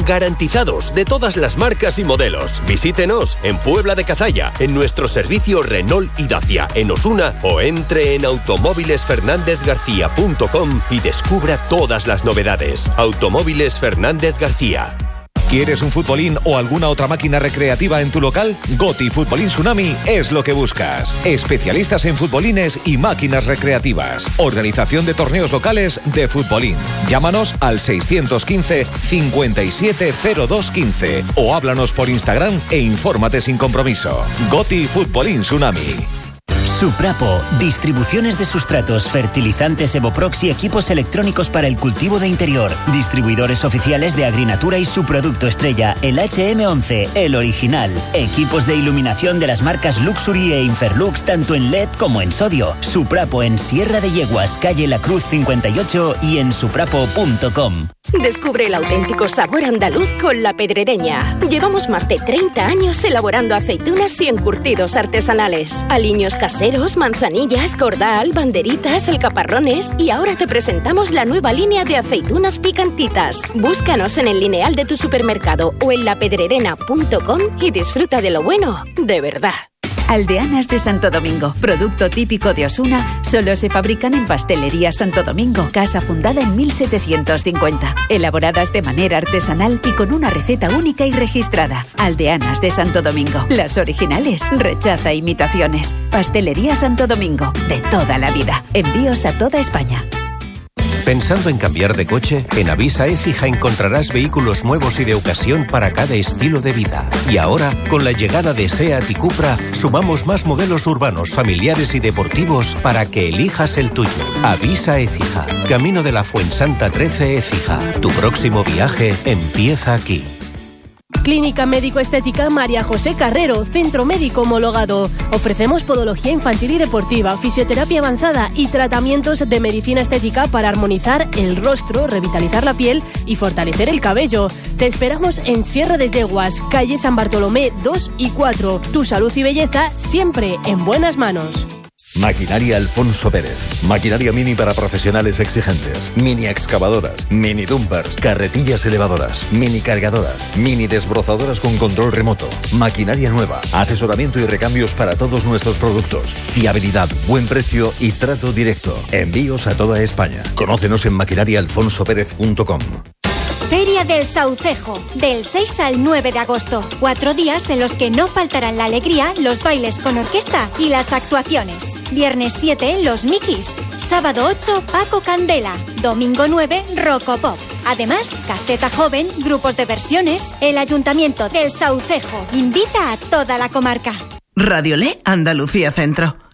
garantizados, de todas las marcas y modelos. Visítenos en Puebla de Cazalla, en nuestro servicio Renault y Dacia, en Osuna, o entre en automóvilesfernandezgarcía.com y descubra todas las novedades. Automóviles Fernández García. ¿Quieres un futbolín o alguna otra máquina recreativa en tu local? Goti Futbolín Tsunami es lo que buscas. Especialistas en futbolines y máquinas recreativas. Organización de torneos locales de futbolín. Llámanos al 615 570215 o háblanos por Instagram e infórmate sin compromiso. Goti Futbolín Tsunami. Suprapo, distribuciones de sustratos, fertilizantes Evoprox y equipos electrónicos para el cultivo de interior. Distribuidores oficiales de Agrinatura y su producto estrella, el HM11, el original. Equipos de iluminación de las marcas Luxury e Inferlux, tanto en LED como en sodio. Suprapo en Sierra de Yeguas, calle La Cruz 58 y en suprapo.com. Descubre el auténtico sabor andaluz con La Pedrereña. Llevamos más de 30 años elaborando aceitunas y encurtidos artesanales. Aliños caseros, manzanillas, cordal, banderitas, alcaparrones, y ahora te presentamos la nueva línea de aceitunas picantitas. Búscanos en el lineal de tu supermercado o en lapedrerena.com y disfruta de lo bueno, de verdad. Aldeanas de Santo Domingo, producto típico de Osuna, solo se fabrican en Pastelería Santo Domingo, casa fundada en 1750, elaboradas de manera artesanal y con una receta única y registrada. Aldeanas de Santo Domingo, las originales, rechaza imitaciones. Pastelería Santo Domingo, de toda la vida. Envíos a toda España. ¿Pensando en cambiar de coche? En Avisa Écija encontrarás vehículos nuevos y de ocasión para cada estilo de vida. Y ahora, con la llegada de SEAT y Cupra, sumamos más modelos urbanos, familiares y deportivos para que elijas el tuyo. Avisa Écija, Camino de la Fuensanta 13 Écija. Tu próximo viaje empieza aquí. Clínica Médico Estética María José Carrero, centro médico homologado. Ofrecemos podología infantil y deportiva, fisioterapia avanzada y tratamientos de medicina estética para armonizar el rostro, revitalizar la piel y fortalecer el cabello. Te esperamos en Sierra de Yeguas, calle San Bartolomé 2 y 4. Tu salud y belleza siempre en buenas manos. Maquinaria Alfonso Pérez. Maquinaria mini para profesionales exigentes. Mini excavadoras, mini dumpers, carretillas elevadoras, mini cargadoras, mini desbrozadoras con control remoto. Maquinaria nueva. Asesoramiento y recambios para todos nuestros productos. Fiabilidad, buen precio y trato directo. Envíos a toda España. Conócenos en maquinariaalfonsopérez.com. Feria del Saucejo, del 6 al 9 de agosto. 4 días en los que no faltarán la alegría, los bailes con orquesta y las actuaciones. Viernes 7, los Mikis. Sábado 8, Paco Candela. Domingo 9, Rocopop. Además, caseta joven, grupos de versiones. El Ayuntamiento del Saucejo invita a toda la comarca. Radiolé Andalucía Centro.